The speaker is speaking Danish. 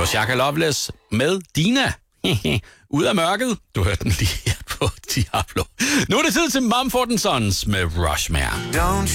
Shaka Loveless med Dina. Ud af mørket. Du hørte den lige her på Diablo. Nu er det tid til Mumford & Sons med Rushmare. Don't